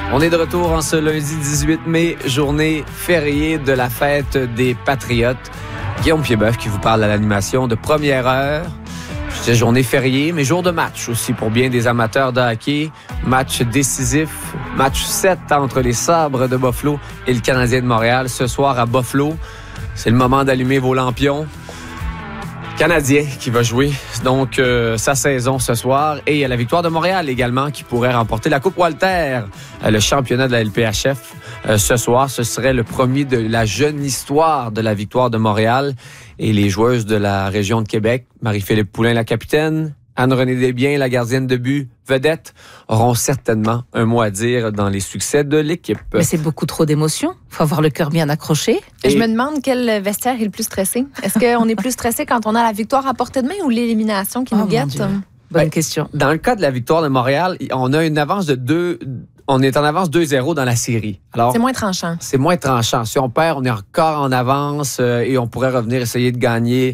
On est de retour en ce lundi 18 mai, journée fériée de la fête des Patriotes. Guillaume Piedboeuf qui vous parle à l'animation de première heure. C'est journée fériée, mais jour de match aussi pour bien des amateurs de hockey. Match décisif, match 7 entre les Sabres de Buffalo et le Canadien de Montréal. Ce soir à Buffalo, c'est le moment d'allumer vos lampions. Canadien qui va jouer donc sa saison ce soir. Et il y a la Victoire de Montréal également qui pourrait remporter la Coupe Walter, le championnat de la LPHF. Ce soir, ce serait le premier de la jeune histoire de la Victoire de Montréal. Et les joueuses de la région de Québec, Marie-Philippe Poulin, la capitaine, Anne-Renée Desbiens, la gardienne de but vedette, auront certainement un mot à dire dans les succès de l'équipe. Mais c'est beaucoup trop d'émotions. Il faut avoir le cœur bien accroché. Et je me demande quel vestiaire est le plus stressé. Est-ce qu'on est plus stressé quand on a la victoire à portée de main ou l'élimination qui nous guette? Bonne question. Dans le cas de la Victoire de Montréal, on a une avance de 2... On est en avance 2-0 dans la série. Alors, c'est moins tranchant. C'est moins tranchant. Si on perd, on est encore en avance et on pourrait revenir essayer de gagner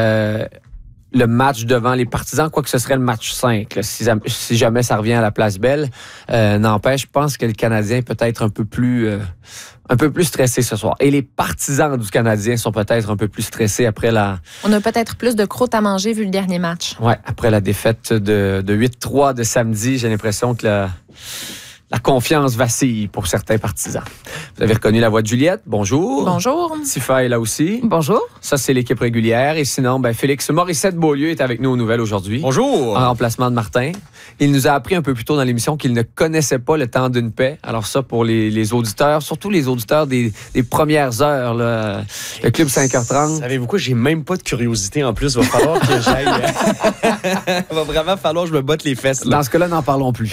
le match devant les Partisans, quoique ce serait le match 5, là, si jamais ça revient à la Place Belle. N'empêche, je pense que le Canadien peut être un peu plus stressé ce soir. Et les Partisans du Canadien sont peut-être un peu plus stressés après la... On a peut-être plus de croûte à manger vu le dernier match. Oui, après la défaite de 8-3 de samedi, j'ai l'impression que la confiance vacille pour certains partisans. Vous avez reconnu la voix de Juliette. Bonjour. Bonjour. Tifa est là aussi. Bonjour. Ça, c'est l'équipe régulière. Et sinon, Félix Morissette-Beaulieu est avec nous aux nouvelles aujourd'hui. Bonjour. En remplacement de Martin. Il nous a appris un peu plus tôt dans l'émission qu'il ne connaissait pas le temps d'une paix. Alors ça, pour les auditeurs, surtout les auditeurs des premières heures, là, le Club 5h30. Savez-vous quoi? J'ai même pas de curiosité en plus. Il va falloir que j'aille... Il va vraiment falloir que je me botte les fesses. Là. Dans ce cas-là, n'en parlons plus.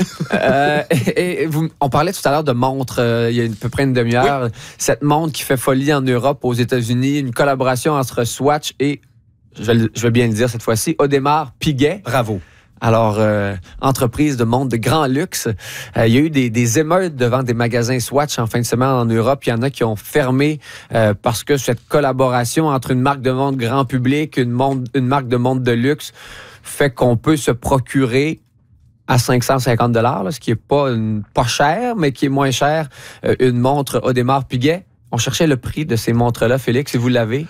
On parlait tout à l'heure de montre il y a à peu près une demi-heure. Oui. Cette montre qui fait folie en Europe, aux États-Unis, une collaboration entre Swatch et, je vais bien le dire cette fois-ci, Audemars Piguet. Bravo. Alors, entreprise de montre de grand luxe. Il y a eu des émeutes devant des magasins Swatch en fin de semaine en Europe. Il y en a qui ont fermé parce que cette collaboration entre une marque de montre grand public, une marque de montre de luxe, fait qu'on peut se procurer à 550 $, ce qui est pas cher, mais qui est moins cher, une montre Audemars Piguet. On cherchait le prix de ces montres-là, Félix, si vous l'avez.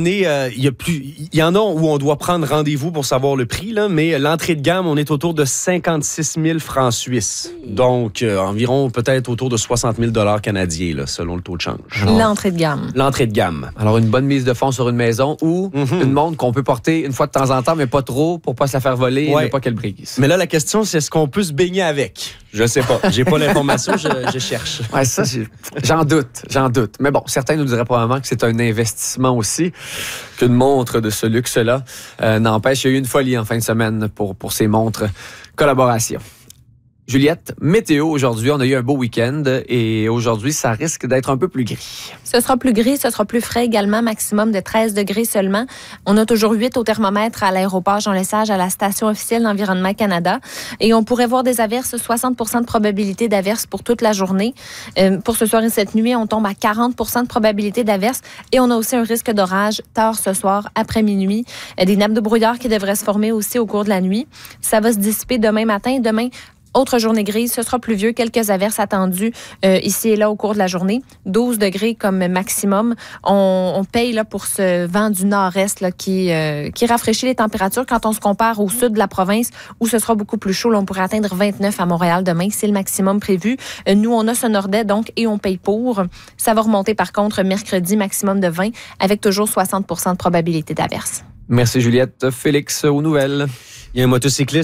Il y en a où on doit prendre rendez-vous pour savoir le prix, là, mais l'entrée de gamme, on est autour de 56 000 francs suisses. Donc, environ peut-être autour de 60 000 $ canadiens, là, selon le taux de change. L'entrée de gamme. L'entrée de gamme. Alors, une bonne mise de fonds sur une maison ou une montre qu'on peut porter une fois de temps en temps, mais pas trop, pour pas se la faire voler et ne pas qu'elle brise. Mais là, la question, c'est est-ce qu'on peut se baigner avec? Je sais pas. J'ai pas l'information, je cherche. Ouais, ça, j'en doute. Mais bon, certains nous diraient probablement que c'est un investissement aussi, qu'une montre de ce luxe-là. N'empêche, il y a eu une folie en fin de semaine pour ces montres collaboration. Juliette, météo aujourd'hui, on a eu un beau week-end et aujourd'hui, ça risque d'être un peu plus gris. Ce sera plus gris, ce sera plus frais également, maximum de 13 degrés seulement. On a toujours 8 au thermomètre à l'aéroport Jean-Lesage, à la station officielle d'Environnement Canada. Et on pourrait voir des averses, 60 % de probabilité d'averses pour toute la journée. Pour ce soir et cette nuit, on tombe à 40 % de probabilité d'averses et on a aussi un risque d'orage tard ce soir, après minuit. Des nappes de brouillard qui devraient se former aussi au cours de la nuit. Ça va se dissiper demain matin. Demain, autre journée grise, ce sera pluvieux, quelques averses attendues ici et là au cours de la journée. 12 degrés comme maximum. On paye là, pour ce vent du nord-est là, qui rafraîchit les températures quand on se compare au sud de la province où ce sera beaucoup plus chaud. Là, on pourrait atteindre 29 à Montréal demain, c'est le maximum prévu. Nous, on a ce nordais donc et on paye pour. Ça va remonter par contre mercredi, maximum de 20 avec toujours 60 % de probabilité d'averse. Merci Juliette. Félix, aux nouvelles. Il y a un motocycliste